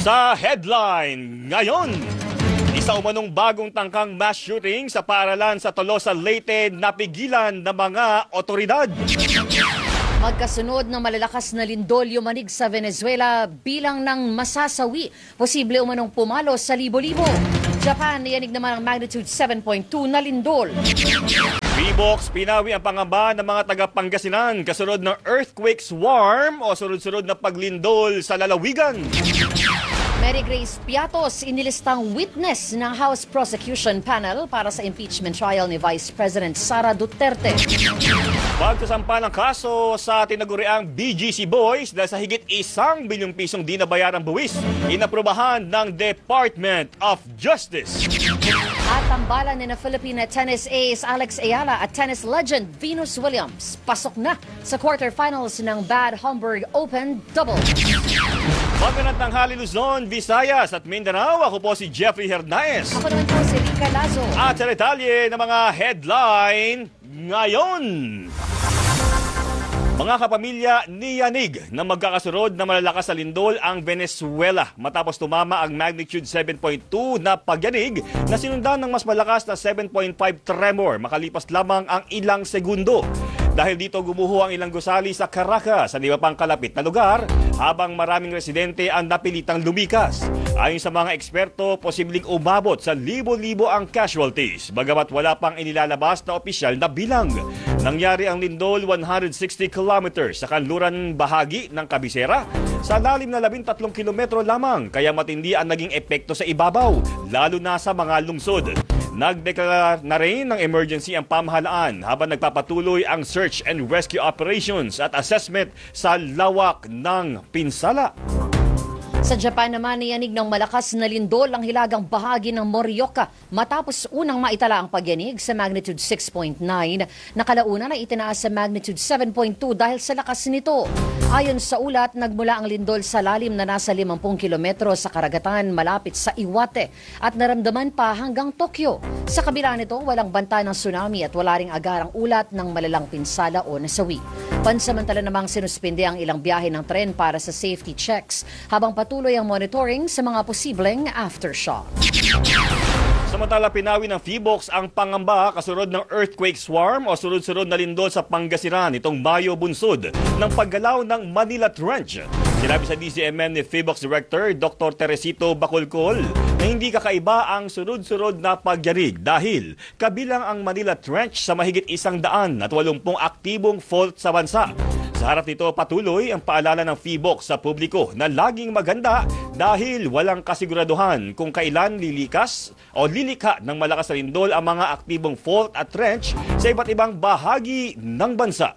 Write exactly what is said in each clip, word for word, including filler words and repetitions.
Sa headline ngayon, isa umanong bagong tangkang mass shooting sa paaralan sa Tolosa, Leyte napigilan ng mga otoridad. Magkasunod na malalakas na lindol yumanig sa Venezuela bilang ng masasawi. Posible umanong pumalo sa libo-libo. Japan, niyanig naman ang magnitude seven point two na lindol. P-box, pinawi ang pangamba ng mga taga-Pangasinan kasunod ng earthquake swarm o sunod-sunod na paglindol sa lalawigan. Mary Grace Piatos, inilistang witness ng House Prosecution Panel para sa impeachment trial ni Vice President Sara Duterte. Pagsasampa ng kaso sa tinaguriang B G C Boys dahil sa higit isang bilyong pisong di nabayarang buwis, inaprubahan ng Department of Justice. At tambalan ni na Filipina tennis ace Alex Ayala at tennis legend Venus Williams pasok na sa quarterfinals ng Bad Homburg Open Double. Magandang tanghali Luzon, Visayas at Mindanao. Ako po si Jeffrey Hernaez. Ako naman po si Rica Lazo. At sa detalye ng mga headline ngayon. Mga kapamilya, niyanig na magkakasunod na malalakas na lindol ang Venezuela matapos tumama ang magnitude seven point two na pagyanig na sinundan ng mas malakas na seven point five tremor makalipas lamang ang ilang segundo. Dahil dito gumuho ang ilang gusali sa Caracas sa iba pang kalapit na lugar habang maraming residente ang napilitang lumikas. Ayon sa mga eksperto, posibleng umabot sa libo-libo ang casualties bagamat wala pang inilalabas na opisyal na bilang. Nangyari ang lindol one hundred sixty kilometers sa kanluran bahagi ng Cabecera sa lalim na labintatlong kilometro lamang kaya matindi ang naging epekto sa ibabaw lalo na sa mga lungsod. Nagdeklara na rin ng emergency ang pamahalaan habang nagpapatuloy ang search and rescue operations at assessment sa lawak ng pinsala. Sa Japan naman, niyanig ng malakas na lindol ang hilagang bahagi ng Morioka matapos unang maitala ang pagyanig sa magnitude six point nine. Nakalauna na itinaas sa magnitude seven point two dahil sa lakas nito. Ayon sa ulat, nagmula ang lindol sa lalim na nasa limampu kilometro sa karagatan malapit sa Iwate at naramdaman pa hanggang Tokyo. Sa kabila nito, walang banta ng tsunami at wala ring agarang ulat ng malalang pinsala o nasawi. Pansamantala namang sinuspinde ang ilang biyahe ng tren para sa safety checks habang patuloy ang monitoring sa mga posibleng aftershock. Samantala, pinawi ng P-box ang pangamba kasunod ng earthquake swarm o sunod-sunod na lindol sa Pangasinan itong Mayo bunsod ng paggalaw ng Manila Trench. Sinabi sa D C M M ni P-box Director Doctor Teresito Bacolcol na hindi kakaiba ang sunod-sunod na pagyanig dahil kabilang ang Manila Trench sa mahigit isang daan at walumpung aktibong fault sa bansa. Sa harap nito, patuloy ang paalala ng P-box sa publiko na laging maganda dahil walang kasiguraduhan kung kailan lilikas o lilikha ng malakas na lindol ang mga aktibong fault at trench sa iba't ibang bahagi ng bansa.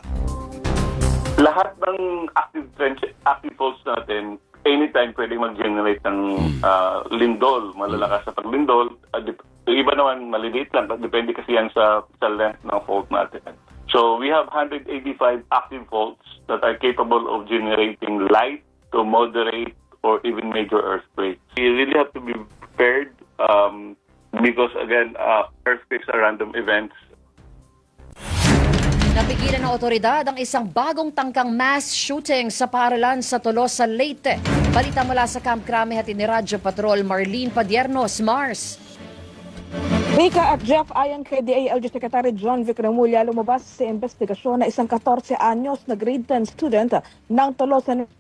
Lahat ng active trench, active faults natin, anytime pwedeng mag-generate ng uh, lindol, malalakas na paglindol. Uh, iba naman maliliit lang, depende kasi yan sa, sa length ng fault natin. So we have one hundred eighty-five active faults that are capable of generating light to moderate or even major earthquakes. You really have to be prepared um, because again, uh, earthquakes are random events. Napigilan ng otoridad ang isang bagong tangkang mass shooting sa paaralan sa Tolosa, Leyte. Balita mula sa Camp Crame hatid ni Radyo Patrol Marlene Padiernos, Mars. Rika at Jeff, ayon kay D A L G Secretary John Vic Remulla, lumabas sa investigasyon na isang fourteen anyos na grade ten student ng Tolosa na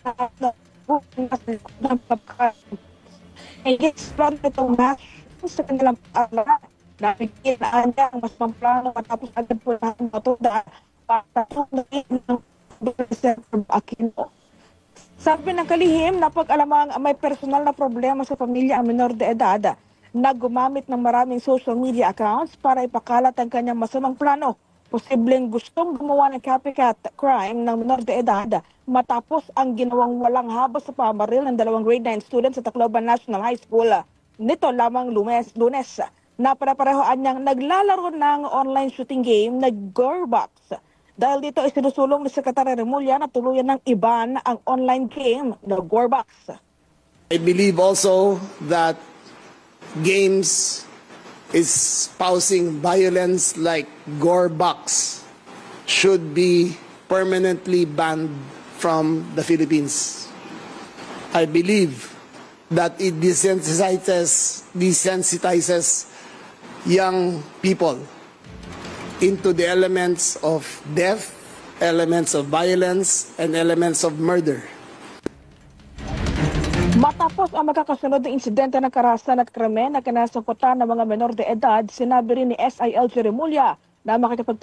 i-explore itong mass sa kanilang paaralan. Nabigyan niya ang mas pamplano matapos agad po na ang matoda para ng Aquino. Sabi ng kalihim, napag-alamang may personal na problema sa pamilya ang minor de edad na gumamit ng maraming social media accounts para ipakalat ang kanyang masamang plano. Posibleng gustong gumawa ng copycat crime ng minor de edad matapos ang ginawang walang habas sa pamaril ng dalawang grade nine students sa Tacloban National High School. Nito lamang lunes, lunes na para-parehoan niyang naglalaro ng online shooting game na Gorebox. Dahil dito ay sinusulong ni Secretary Remulla na tuluyan ng iban ang online game na Gorebox. I believe also that games espousing violence like Gorebox should be permanently banned from the Philippines. I believe that it desensitizes, desensitizes young people into the elements of death, elements of violence, and elements of murder. Matapos ang magkakasunod na insidente ng karahasan at krimen na kinasangkutan ng mga menor de edad, sinabi rin ni S I L Remulla na makikipag